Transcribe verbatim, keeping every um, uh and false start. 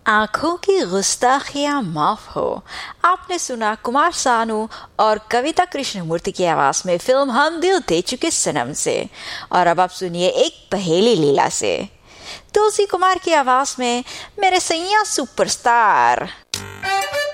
आंखों की गुस्ताखियां माफ हो। आपने सुना कुमार सानू और कविता कृष्णमूर्ति की आवाज में फिल्म हम दिल दे चुके सनम से। और अब आप सुनिए एक पहेली लीला से, तुलसी कुमार की आवाज में मेरे सैया सुपरस्टार।